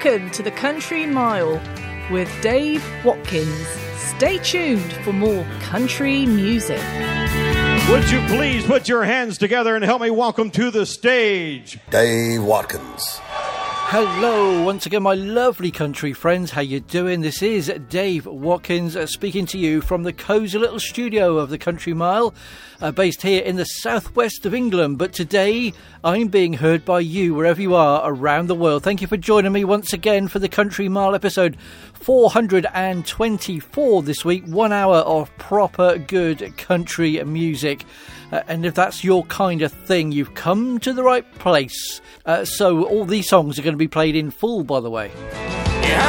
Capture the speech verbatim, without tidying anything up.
Welcome to the Country Mile with Dave Watkins. Stay tuned for more country music. Would you please put your hands together and help me welcome to the stage Dave Watkins. Hello, once again, my lovely country friends. How you doing? This is Dave Watkins uh, speaking to you from the cosy little studio of the Country Mile, uh, based here in the southwest of England. But today, I'm being heard by you wherever you are around the world. Thank you for joining me once again for the Country Mile episode four hundred twenty-four this week. One hour of proper good country music. Uh, and if that's your kind of thing, you've come to the right place. Uh, so all these songs are going to be played in full, by the way.